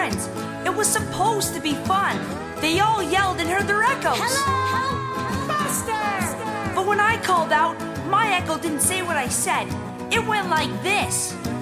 friends. It was supposed to be fun. They all yelled and heard their echoes. Hello! Buster! But when I called out, my echo didn't say what I said. It went like this.